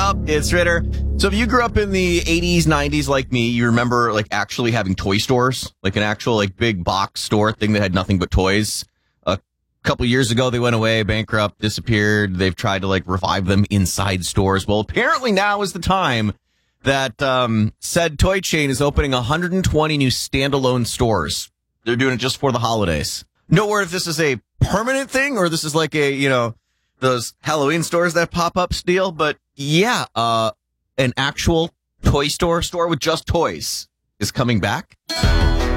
up? It's Ritter. So if you grew up in the 80s, 90s like me, you remember like actually having toy stores, like an actual like big box store thing that had nothing but toys. A couple years ago, they went away, bankrupt, disappeared. They've tried to like revive them inside stores. Well, apparently now is the time that said toy chain is opening 120 new standalone stores. They're doing it just for the holidays. No word if this is a permanent thing or this is like a, those Halloween stores that pop up deal. But yeah, an actual toy store with just toys is coming back.